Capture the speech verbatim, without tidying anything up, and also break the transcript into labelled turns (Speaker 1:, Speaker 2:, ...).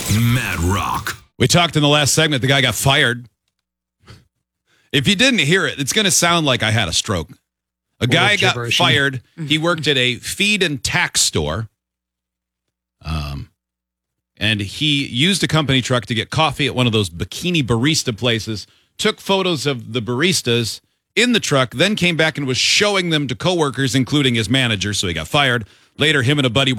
Speaker 1: Mad Rock.
Speaker 2: We talked in the last segment, the guy got fired. If you didn't hear it, it's going to sound like I had a stroke. A guy got fired. He worked at a feed and tax store. Um, and he used a company truck to get coffee at one of those bikini barista places, took photos of the baristas in the truck, then came back and was showing them to coworkers, including his manager, so he got fired. Later, him and a buddy were